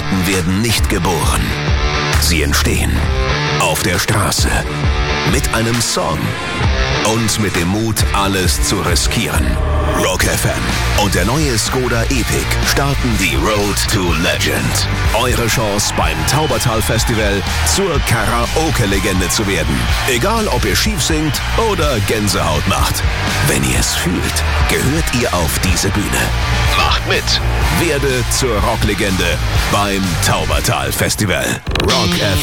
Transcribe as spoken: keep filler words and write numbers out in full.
Legenden werden nicht geboren. Sie entstehen auf der Straße, mit einem Song und mit dem Mut, alles zu riskieren. Rock F M und der neue Skoda Epic starten die Road to Legend. Eure Chance beim Taubertal Festival zur Karaoke-Legende zu werden. Egal, ob ihr schief singt oder Gänsehaut macht. Wenn ihr es fühlt, gehört ihr auf diese Bühne. Macht mit. Werde zur Rocklegende beim Taubertal Festival. Rock F M.